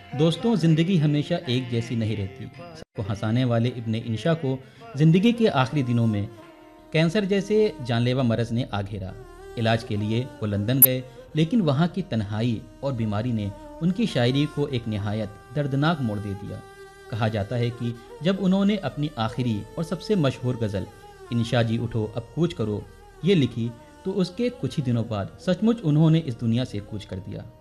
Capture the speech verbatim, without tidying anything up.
दोस्तों, ज़िंदगी हमेशा एक जैसी नहीं रहती। सबको हंसाने वाले इब्ने इंशा को ज़िंदगी के आखिरी दिनों में कैंसर जैसे जानलेवा मरज़ ने आ घेरा। इलाज के लिए वो लंदन गए, लेकिन वहाँ की तन्हाई और बीमारी ने उनकी शायरी को एक निहायत दर्दनाक मोड़ दे दिया। कहा जाता है कि जब उन्होंने अपनी आखिरी और सबसे मशहूर गज़ल इंशा जी उठो अब कूच करो ये लिखी, तो उसके कुछ ही दिनों बाद सचमुच उन्होंने इस दुनिया से कूच कर दिया।